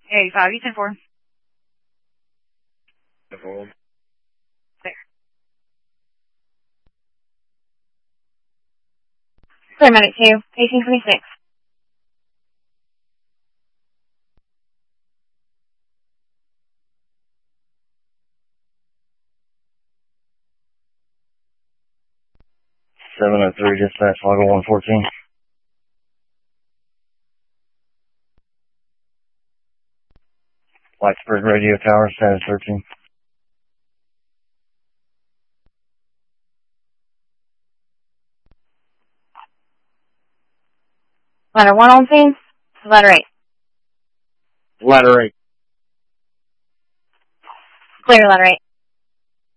85, you 10-4. There. Clear medic 2, 1826. Seven oh three dispatch, log 114. Whitesburg Radio Tower, status 13. Ladder 1 on scene. Ladder 8. Ladder 8. Clear ladder 8.